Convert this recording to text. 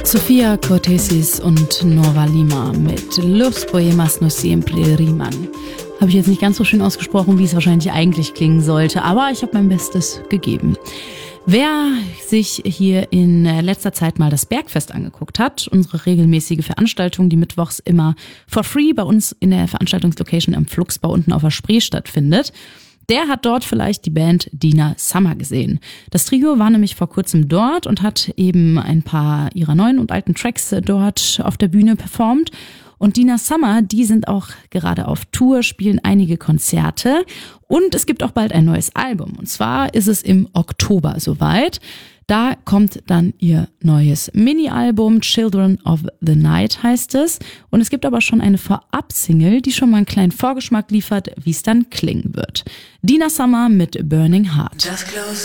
Sofia Cortesis und Nova Lima mit Los Poemas no siempre riman. Habe ich jetzt nicht ganz so schön ausgesprochen, wie es wahrscheinlich eigentlich klingen sollte, aber ich habe mein Bestes gegeben. Wer sich hier in letzter Zeit mal das Bergfest angeguckt hat, unsere regelmäßige Veranstaltung, die mittwochs immer for free bei uns in der Veranstaltungslocation am Flugsbau unten auf der Spree stattfindet, der hat dort vielleicht die Band Dina Summer gesehen. Das Trio war nämlich vor kurzem dort und hat eben ein paar ihrer neuen und alten Tracks dort auf der Bühne performt. Und Dina Summer, die sind auch gerade auf Tour, spielen einige Konzerte und es gibt auch bald ein neues Album. Und zwar ist es im Oktober soweit. Da kommt dann ihr neues Mini-Album, Children of the Night heißt es. Und es gibt aber schon eine Vorab-Single, die schon mal einen kleinen Vorgeschmack liefert, wie es dann klingen wird. Dina Summer mit Burning Heart.